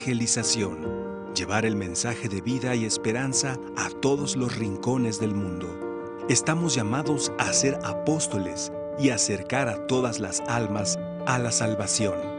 Evangelización. Llevar el mensaje de vida y esperanza a todos los rincones del mundo. Estamos llamados a ser apóstoles y acercar a todas las almas a la salvación.